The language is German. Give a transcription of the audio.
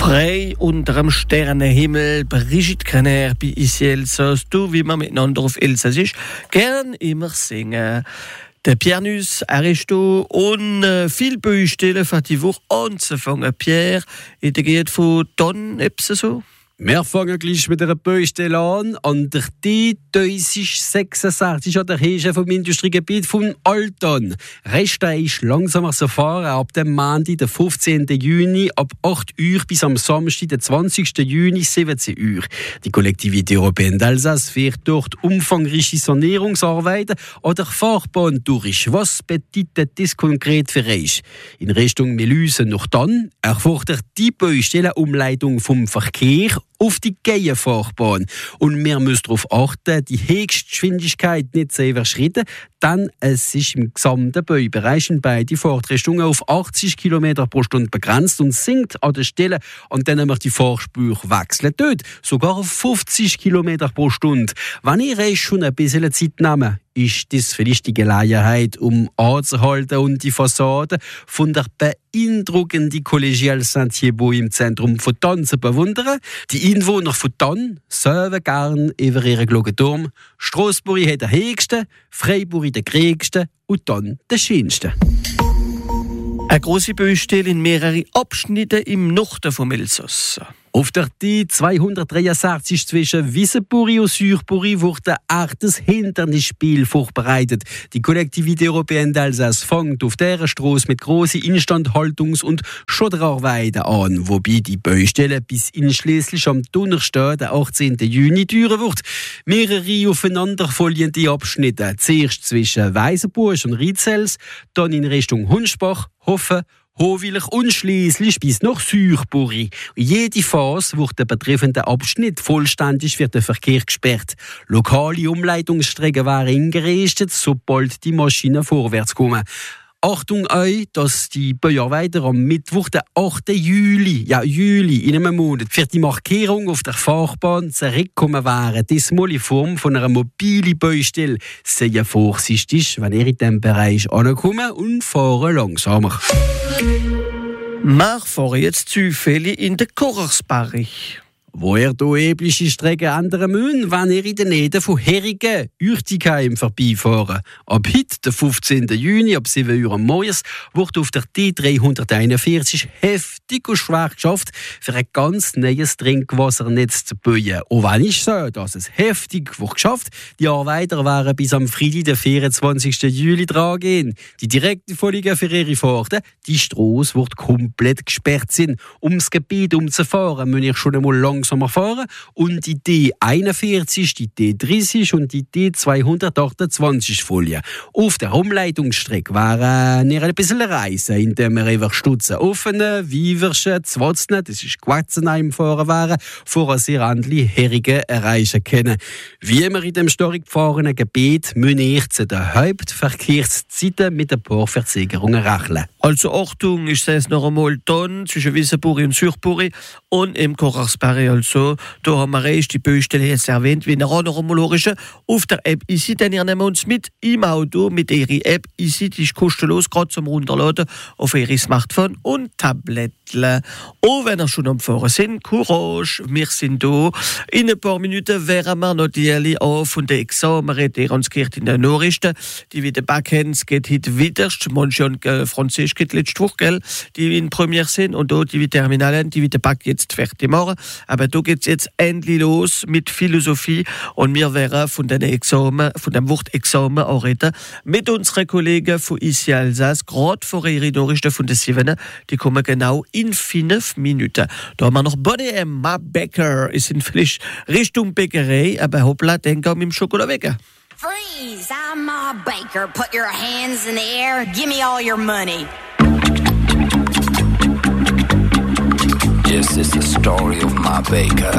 Frei unter dem Sternenhimmel, Brigitte Krenner bei Ici Elsass, du, wie man miteinander auf Elsassisch gern immer singen. Der Pierre Nuss, Aristo und viel Baustellen für die Woche anzufangen. Pierre, ich geht von Don, so? Wir fangen gleich mit einer Baustelle an. An der D1066 an der Hege vom Industriegebiet von Alton. Resta ist langsamer zu fahren ab dem Montag, den 15. Juni, ab 8 Uhr bis am Samstag, den 20. Juni, 17 Uhr. Die Kollektivität Européenne d'Alsace fährt dort umfangreiche Sanierungsarbeiten an der Fahrbahn durch. Was bedeutet das konkret für euch? In Richtung Melüse nach dann erfordert die Baustelle Umleitung vom Verkehr auf die Gehfahrbahn. Und wir müssen darauf achten, die Höchstgeschwindigkeit nicht zu überschreiten, denn es ist im gesamten Baubereich in beide Fahrtrichtungen auf 80 km pro Stunde begrenzt und sinkt an der Stelle, an denen wir die Fahrspur wechseln, dort sogar auf 50 km pro Stunde. Wenn ihr euch schon ein bisschen Zeit nehmt, ist das vielleicht die Gelegenheit, um anzuhalten und die Fassade von der beeindruckenden Collégiale Saint-Thibault im Zentrum von Thann zu bewundern. Die Einwohner von Thann söven gern über ihren Glockenturm. Strasbourg hat den höchsten, Freiburg den kriegsten und Thann den schönsten. Eine grosse Baustelle in mehreren Abschnitten im Norden vom Elsass. Auf der D263 zwischen Wiesenbury und Surbury wurde ein hartes Hindernisspiel vorbereitet. Die Kollektivität Européenne d'Alsace fängt auf dieser Strasse mit grossen Instandhaltungs- und Schotterarbeiten an, wobei die Baustelle bis einschließlich am Donnerstag, den 18. Juni, dauern wird. Mehrere aufeinanderfolgende Abschnitte, zuerst zwischen Weisenburg und Rietzels, dann in Richtung Hunschbach, Hoffen, Howilch und schliesslich bis nach Surbury. Jede Phase wird der betreffende Abschnitt vollständig für den Verkehr gesperrt. Lokale Umleitungsstrecken werden eingerichtet, sobald die Maschinen vorwärts kommen. Achtung euch, dass die Bauarbeiter am Mittwoch, den 8. Juli, in einem Monat, für die Markierung auf der Fahrbahn zurückkommen wären. Diesmal in Form von einer mobilen Baustelle. Sehr vorsichtig, wenn ihr in diesem Bereich ankommt und fahren langsamer. Wir fahren jetzt zufällig in den Kochersbarich. Wo ihr hier eblische Strecken ändern müsst, wenn ihr in der Nähe von Herigen, Uertigheim vorbeifahren. Ab heute, den 15. Juni, ab 7 Uhr am Morgens, wird auf der D341 heftig und schwer geschafft, für ein ganz neues Trinkwassernetz zu bauen. Und wenn ich so, dass es heftig wird geschafft, die Arbeiter werden bis am Freitag, den 24. Juli, dran gehen. Die direkten Folgen für ihre Fahrten, die Strasse wird komplett gesperrt sein. Um das Gebiet umzufahren, müsst ihr schon einmal langsam fahren und die D41, die D30 und die D228 folgen. Auf der Umleitungsstrecke waren wir ein bisschen reisen, indem wir über Stutzen Offene, Wieverschen, Zwatzne, das ist Quatzenheim fahren waren, vor sie Randli Herigen erreichen können. Wie wir in dem stark gefahrenen Gebiet müssen wir zu den Hauptverkehrszeiten mit ein paar Verzögerungen rechnen. Also Achtung, ich sehe es noch einmal dann zwischen Wiesenbury und Surbury und im Kochersbarich. Also, da haben wir recht, die Baustelle jetzt erwähnt, wie eine andere Molorische. Auf der App Easy, denn ihr nehmt uns mit im Auto mit ihrer App Easy, die ist kostenlos, gerade zum Runterladen auf ihre Smartphone und Tablet. Und wenn ihr schon am Fahren sind, Courage, wir sind da. In ein paar Minuten wären wir natürlich auch von den Examen, die uns gehört in den Nachrichten. Die wie die Backhands geht heute wieder, manche und Französisch geht letzte Woche, gell? Die in Premiere sind und da die wie Terminalen, die wie der Back jetzt fertig machen. Aber da geht's jetzt endlich los mit Philosophie und wir werden von den Examen, von dem Wort Examen auch reden mit unseren Kollegen von Ici Elsass, gerade vor ihre Nachrichten von den 7, die kommen genau in 5 Minuten. Da haben wir noch Bonnie M. Ma Bäcker ist in vielleicht Richtung Bäckerei, aber hoppla, den gehen wir mit dem Schokolade weg. Freeze! I'm Ma Baker. Put your hands in the air. Give me all your money. Yes, it's the story of Ma Baker.